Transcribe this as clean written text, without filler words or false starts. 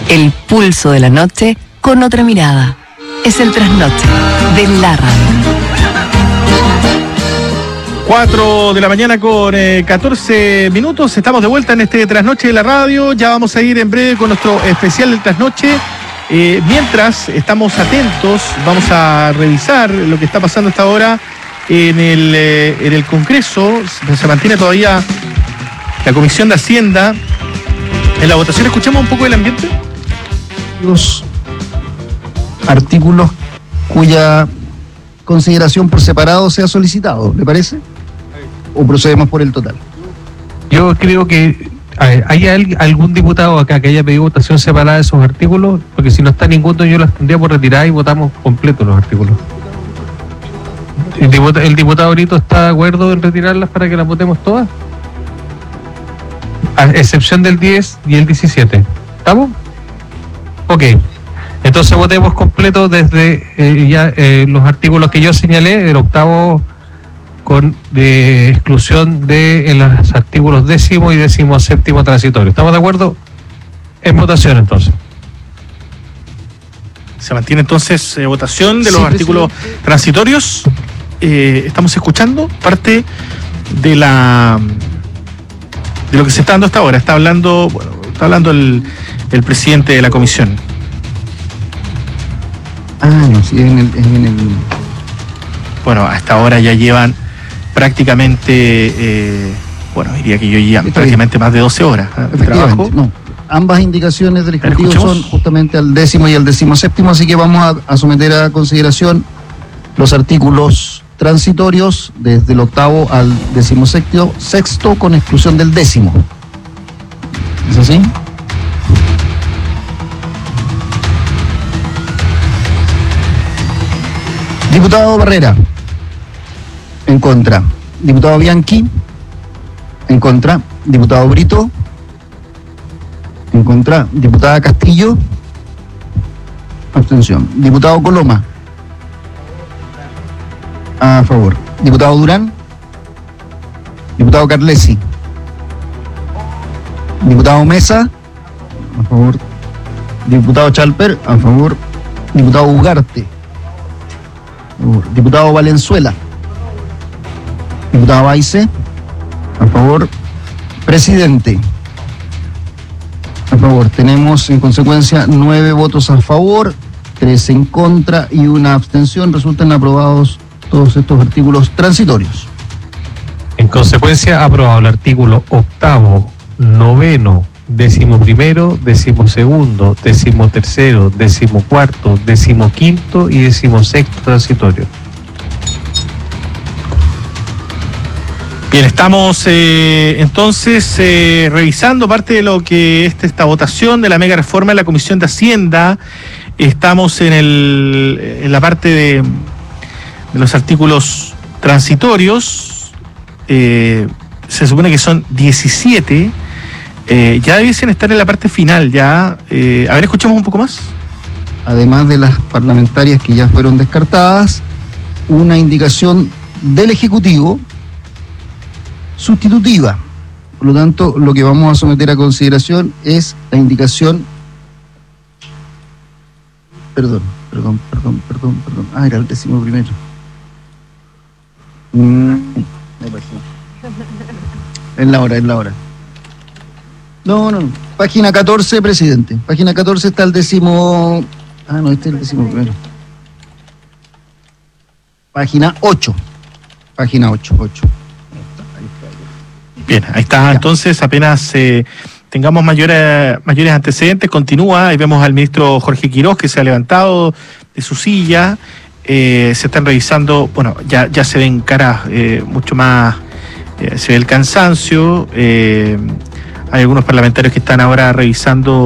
El pulso de la noche con otra mirada. Es el trasnoche de la radio. 4 de la mañana con 14 minutos. Estamos de vuelta en este trasnoche de la radio. Ya vamos a ir en breve con nuestro especial del trasnoche. Mientras estamos atentos, vamos a revisar lo que está pasando hasta ahora en el Congreso. Se mantiene todavía la Comisión de Hacienda en la votación. Escuchemos un poco el ambiente. Los artículos cuya consideración por separado sea solicitado, ¿le parece? ¿O procedemos por el total? Yo creo que ¿hay algún diputado acá que haya pedido votación separada de esos artículos? Porque si no está ninguno, yo las tendría por retirar y votamos completos los artículos. ¿El diputado Brito está de acuerdo en retirarlas para que las votemos todas? A excepción del 10 y el 17. ¿Estamos? Ok. Entonces votemos completo desde los artículos que yo señalé, el octavo de exclusión de los artículos 10º y 17º transitorio. ¿Estamos de acuerdo? En votación entonces. Se mantiene entonces votación de los artículos transitorios. Estamos escuchando parte de lo que se está dando hasta ahora. Está hablando el presidente de la comisión. No, sí, en el... Bueno, hasta ahora ya llevan prácticamente, diría que yo llevan prácticamente más de 12 horas de trabajo. No, ambas indicaciones del Ejecutivo son justamente al 10º y al 17º, así que vamos a someter a consideración los artículos transitorios desde el octavo al 16º con exclusión del 10º. ¿Es así? Diputado Barrera, en contra. Diputado Bianchi, en contra. Diputado Brito, en contra. Diputada Castillo, abstención. Diputado Coloma, a favor. Diputado Durán, diputado Carlesi, diputado Mesa, a favor. Diputado Chalper, a favor. Diputado Ugarte, diputado Valenzuela, diputado Baice, a favor. Presidente, a favor. Tenemos en consecuencia 9 votos a favor, 3 en contra y una abstención. Resultan aprobados todos estos artículos transitorios. En consecuencia, aprobado el artículo octavo, noveno, 11º, 12º, 13º, 14º, 15º y 16º transitorio. Bien, estamos entonces revisando parte de lo que es esta votación de la mega reforma en la Comisión de Hacienda. Estamos en la parte de los artículos transitorios. Se supone que son 17. Ya debiesen estar en la parte final, ya. A ver, escuchemos un poco más. Además de las parlamentarias que ya fueron descartadas, una indicación del Ejecutivo sustitutiva. Por lo tanto, lo que vamos a someter a consideración es la indicación... Perdón. Era el 11º. Es la hora. No. Página 14, presidente. Página 14 está el 10º... este es el 11º. Página 8. Página 8. Bien, ahí está. Entonces, apenas tengamos mayores antecedentes, continúa. Ahí vemos al ministro Jorge Quiroz, que se ha levantado de su silla. Se están revisando, ya se ven caras mucho más, se ve el cansancio. Hay algunos parlamentarios que están ahora revisando